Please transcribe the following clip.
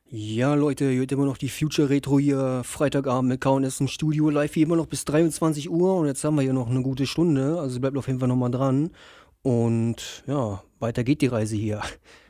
Ja, Leute, hier hört immer noch die Future Retro hier, Freitagabend mit K&S im Studio, live wie immer noch bis 23 Uhr und jetzt haben wir hier noch eine gute Stunde, also bleibt auf jeden Fall noch mal dran und ja, weiter geht die Reise hier.